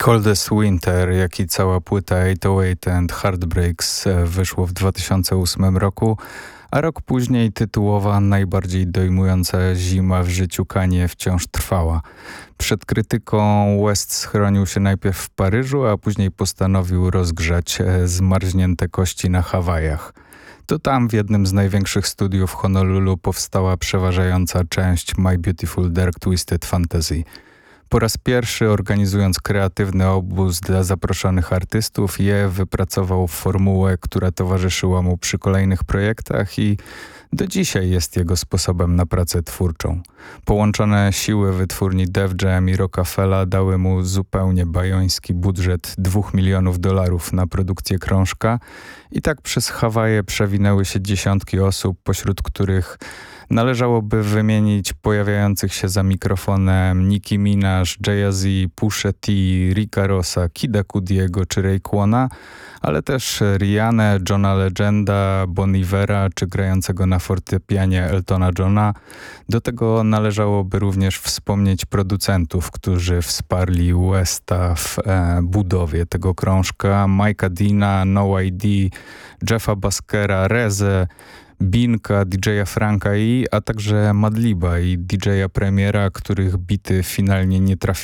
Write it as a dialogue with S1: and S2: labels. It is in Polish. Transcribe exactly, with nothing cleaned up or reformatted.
S1: Coldest Winter, jak i cała płyta osiem oh eight and Heartbreaks wyszło w dwa tysiące ósmym roku, a rok później tytułowa najbardziej dojmująca zima w życiu Kanie wciąż trwała. Przed krytyką West schronił się najpierw w Paryżu, a później postanowił rozgrzać zmarznięte kości na Hawajach. To tam w jednym z największych studiów Honolulu powstała przeważająca część My Beautiful Dark Twisted Fantasy. Po raz pierwszy, organizując kreatywny obóz dla zaproszonych artystów, Je wypracował formułę, która towarzyszyła mu przy kolejnych projektach i do dzisiaj jest jego sposobem na pracę twórczą. Połączone siły wytwórni Def Jam i Rockefella dały mu zupełnie bajoński budżet dwóch milionów dolarów na produkcję krążka i tak przez Hawaje przewinęły się dziesiątki osób, pośród których należałoby wymienić pojawiających się za mikrofonem Nicki Minaj, Jay-Z, Pusha T, Ricka Rossa, Kida Cudiego czy Raekwona, ale też Rihannę, Johna Legenda, Bon Ivera czy grającego na fortepianie Eltona Johna. Do tego należałoby również wspomnieć producentów, którzy wsparli Westa w e, budowie tego krążka: Mike'a Deana, No I D, Jeffa Baskera, Reze, Binka, D J a Franka i, a także Madliba i D J a Premiera, których bity finalnie nie trafiły